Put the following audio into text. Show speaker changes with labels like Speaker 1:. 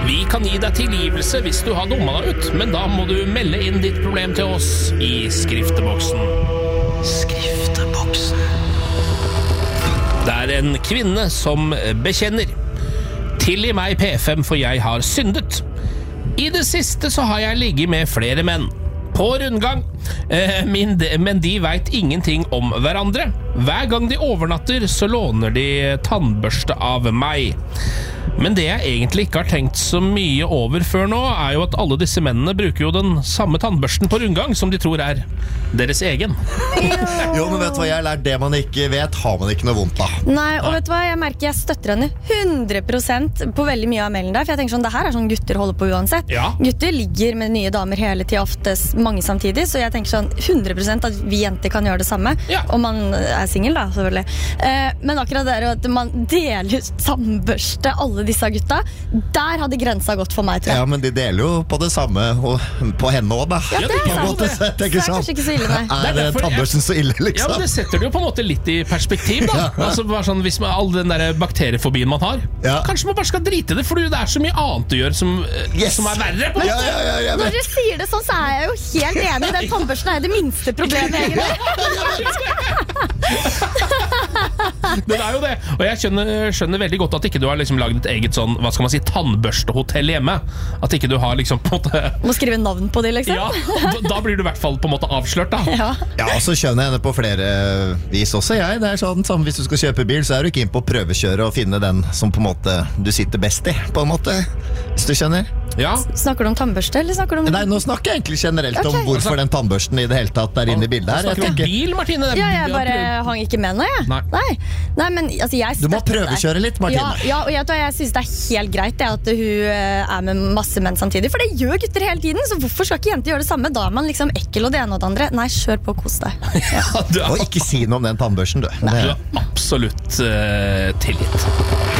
Speaker 1: Vi kan gi deg tilgivelse hvis du har dummet deg ut, men da må du melde inn ditt problem til oss i skrifteboksen.
Speaker 2: Skrifteboksen.
Speaker 1: Det er en kvinne som bekjenner. Tilgi meg P5, for jeg har syndet. I det siste så har jeg ligget med flere menn. På rundgang. Men de vet ingenting om hverandre. Hver gang de overnatter, så låner de tannbørste av meg. Men det jeg egentlig ikke har tenkt så mye over før nå, er jo at alle disse mennene bruker jo den samme tannbørsten på rundgang som de tror er deres egen.
Speaker 3: Jo, men vet du hva, jeg har lært det man ikke vet, har man ikke noe vondt av.
Speaker 4: Nei, og vet du hva, jeg merker jeg støtter henne 100% på veldig mye av mailen der, for jeg tenker sånn, det her er sånn gutter holder på uansett.
Speaker 1: Ja.
Speaker 4: Gutter ligger med nye damer hele tiden, oftest mange samtidig, så jeg tenker sånn 100% at vi jenter kan gjøre det samme,
Speaker 1: Ja.
Speaker 4: om man er single da, selvfølgelig. Men akkurat det er jo at man deler tannbørste, alle disse gutta, der hadde grensa gått for meg, tror jeg.
Speaker 3: Ja, men de deler jo på det samme, og på henne også, da.
Speaker 4: Ja, det er
Speaker 3: På en
Speaker 4: sant.
Speaker 3: måte sett,
Speaker 4: Så
Speaker 3: ikke
Speaker 4: det er
Speaker 3: sant?
Speaker 4: kanskje ikke så ille, nei.
Speaker 1: Det er
Speaker 3: Er
Speaker 1: derfor
Speaker 3: tannbørsten så ille,
Speaker 1: Ja, men
Speaker 3: liksom?
Speaker 1: det setter det jo på en måte litt i perspektiv, da. Altså bare sånn, hvis man, all den der bakteriefobien man har,
Speaker 3: Ja.
Speaker 1: kanskje man bare skal drite i det, fordi det er så mye annet du gjør som,
Speaker 3: Yes.
Speaker 1: som er verre. På.
Speaker 3: Ja, jeg
Speaker 4: Når
Speaker 3: vet.
Speaker 4: dere sier det sånn, så er jeg jo helt enig. Den tannbørsten er det minste problemet, egentlig.
Speaker 1: Det er jo det. Og jeg skjønner veldig godt at ikke du har liksom laget et eget sånn, hva skal man si, tannbørstehotell hjemme. At ikke du har liksom på en måte
Speaker 4: Må skrive navn på de, liksom.
Speaker 1: Ja, da blir du i hvert fall på en måte avslørt, da.
Speaker 4: Ja.
Speaker 3: Ja, og så skjønner jeg henne på flere vis også, jeg. Det er sånn, samme hvis du skal kjøpe bil, så er du ikke inn på å prøvekjøre og finne den som på en måte du sitter best i, på en måte. Hvis du skjønner?
Speaker 1: Ja.
Speaker 4: Snakker du om tannbørste, eller snakker du om...
Speaker 3: Nei, nå snakker jeg egentlig generelt om
Speaker 4: Ok.
Speaker 3: hvorfor den tannbørsten i det hele tatt er inne i bildet her. Jeg
Speaker 1: Snakker du om
Speaker 3: tenker,
Speaker 1: bil, Martine? Det er-
Speaker 4: Ja, jeg bare hang ikke med nå, jeg. Nei, men altså, jeg
Speaker 3: du må
Speaker 4: støtter deg.
Speaker 3: prøvekjøre litt, Martine.
Speaker 4: Ja, og jeg synes det er helt greit det, at hun er med masse menn samtidig. For det gjør gutter hele tiden, så hvorfor skal ikke jenter gjøre det samme? Da er man liksom ekkel og det ene og det andre. Nei, kjør på, kos deg.
Speaker 1: Ja, du
Speaker 3: Og
Speaker 1: har
Speaker 3: ikke si noe om den tannbørsten, du.
Speaker 1: absolutt tilgitt.